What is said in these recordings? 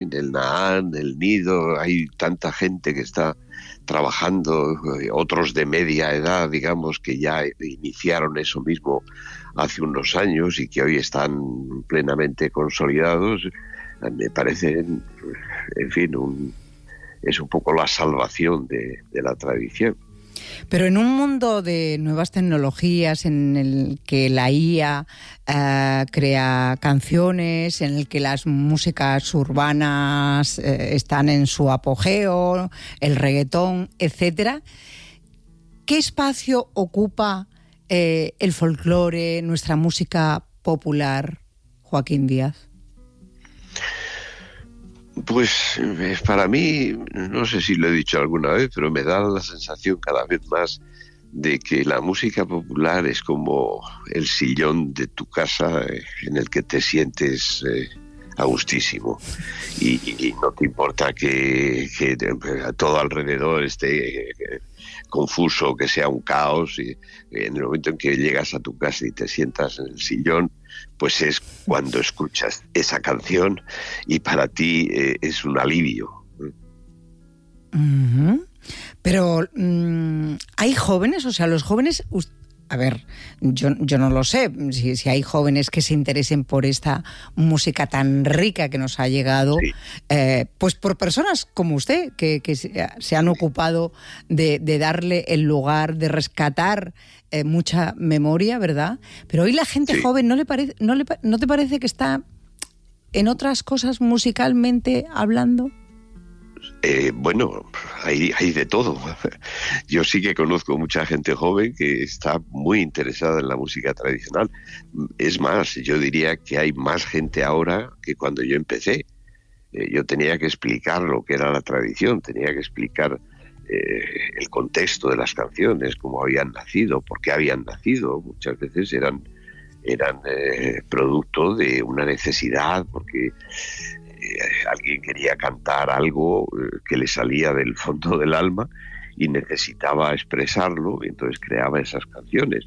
en el Nahán, el Nido, hay tanta gente que está trabajando, otros de media edad, digamos, que ya iniciaron eso mismo hace unos años y que hoy están plenamente consolidados. Me parece, en fin, es un poco la salvación de la tradición. Pero en un mundo de nuevas tecnologías, en el que la IA crea canciones, en el que las músicas urbanas están en su apogeo, el reggaetón, etcétera, ¿qué espacio ocupa el folclore, nuestra música popular, Joaquín Díaz? Pues para mí, no sé si lo he dicho alguna vez, pero me da la sensación cada vez más de que la música popular es como el sillón de tu casa en el que te sientes a gustísimo y no te importa que todo alrededor esté confuso, que sea un caos, y en el momento en que llegas a tu casa y te sientas en el sillón, pues es cuando escuchas esa canción y para ti es un alivio. Uh-huh. Pero ¿hay jóvenes? O sea, los jóvenes... A ver, yo no lo sé, si hay jóvenes que se interesen por esta música tan rica que nos ha llegado, sí. Pues por personas como usted, que se han ocupado de darle el lugar, de rescatar mucha memoria, ¿verdad? Pero hoy la gente sí. joven, ¿no te parece que está en otras cosas musicalmente hablando? Bueno, hay de todo. Yo sí que conozco mucha gente joven que está muy interesada en la música tradicional. Es más, yo diría que hay más gente ahora que cuando yo empecé. Yo tenía que explicar lo que era la tradición, tenía que explicar el contexto de las canciones, cómo habían nacido, por qué habían nacido. Muchas veces eran producto de una necesidad, porque alguien quería cantar algo que le salía del fondo del alma y necesitaba expresarlo, y entonces creaba esas canciones.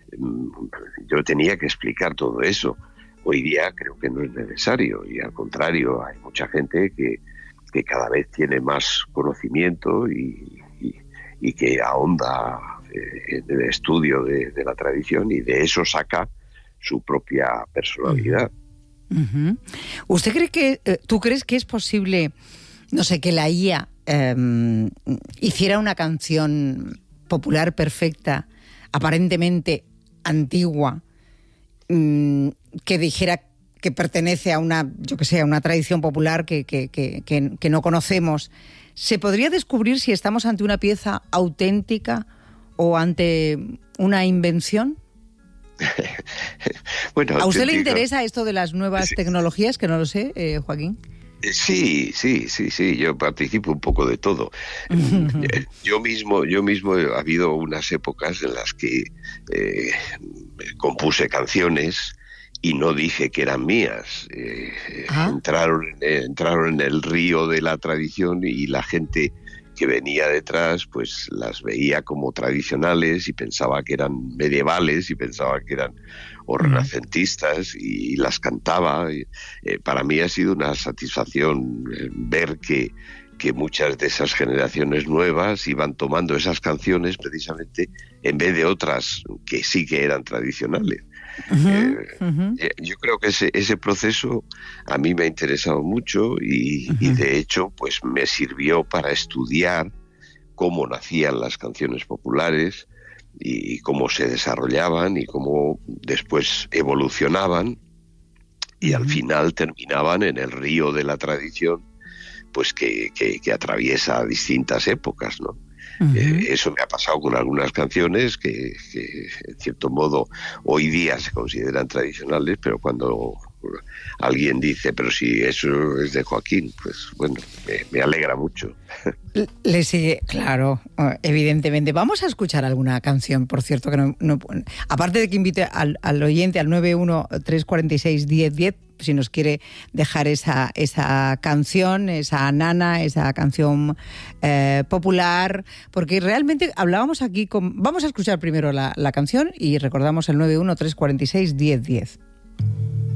Yo tenía que explicar todo eso. Hoy día creo que no es necesario, y al contrario, hay mucha gente que cada vez tiene más conocimiento y que ahonda en el estudio de la tradición, y de eso saca su propia personalidad. Uh-huh. ¿Tú crees que es posible, no sé, que la IA hiciera una canción popular perfecta, aparentemente antigua, que dijera que pertenece a una, yo que sé, a una tradición popular que no conocemos? ¿Se podría descubrir si estamos ante una pieza auténtica o ante una invención? Bueno, ¿a usted le interesa esto de las nuevas tecnologías? Que no lo sé, Joaquín. Sí, yo participo un poco de todo. Yo mismo ha habido unas épocas en las que compuse canciones y no dije que eran mías. Entraron en el río de la tradición, y la gente que venía detrás pues las veía como tradicionales y pensaba que eran medievales y pensaba que eran o renacentistas, y las cantaba. Para mí ha sido una satisfacción ver que muchas de esas generaciones nuevas iban tomando esas canciones precisamente en vez de otras que sí que eran tradicionales. Yo creo que ese proceso a mí me ha interesado mucho y de hecho pues me sirvió para estudiar cómo nacían las canciones populares y cómo se desarrollaban y cómo después evolucionaban y al final terminaban en el río de la tradición, pues que atraviesa distintas épocas, ¿no? Eso me ha pasado con algunas canciones que en cierto modo hoy día se consideran tradicionales, pero cuando alguien dice, pero si eso es de Joaquín, pues bueno, me alegra mucho. Le sigue, claro, evidentemente. Vamos a escuchar alguna canción, por cierto, que no aparte de que invite al oyente al 913461010, si nos quiere dejar esa canción, esa nana, esa canción popular, porque realmente hablábamos aquí vamos a escuchar primero la canción y recordamos el 913461010.